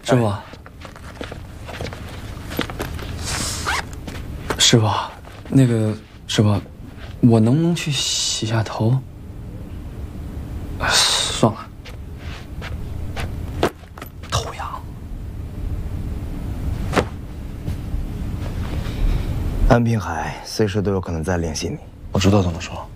师傅，师傅，那个师傅，我能不能去洗下头？算了，头痒。 安平海随时都有可能再联系你。 我知道怎么说。